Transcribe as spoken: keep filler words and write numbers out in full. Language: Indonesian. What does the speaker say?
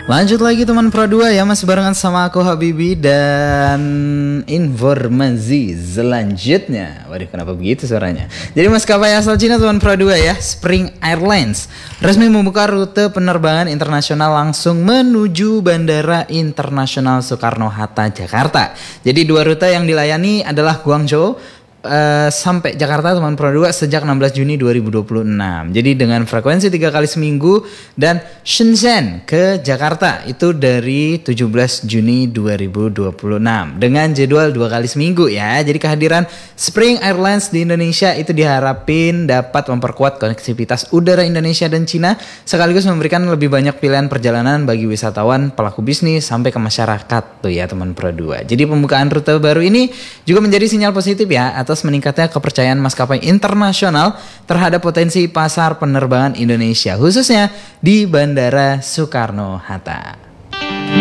Lanjut lagi teman Pro dua ya, masih barengan sama aku Habibi dan informasi selanjutnya. Waduh, kenapa begitu suaranya? Jadi maskapai asal Cina teman Pro dua ya, Spring Airlines resmi membuka rute penerbangan internasional langsung menuju Bandara Internasional Soekarno-Hatta Jakarta. Jadi dua rute yang dilayani adalah Guangzhou Uh, sampai Jakarta teman Pro dua sejak enam belas Juni dua ribu dua puluh enam. Jadi dengan frekuensi tiga kali seminggu, dan Shenzhen ke Jakarta itu dari tujuh belas Juni dua ribu dua puluh enam dengan jadwal dua kali seminggu ya. Jadi kehadiran Spring Airlines di Indonesia itu diharapin dapat memperkuat konektivitas udara Indonesia dan Cina, sekaligus memberikan lebih banyak pilihan perjalanan bagi wisatawan, pelaku bisnis sampai ke masyarakat tuh ya teman Pro dua. Jadi pembukaan rute baru ini juga menjadi sinyal positif ya atas meningkatnya kepercayaan maskapai internasional terhadap potensi pasar penerbangan Indonesia, khususnya di Bandara Soekarno-Hatta.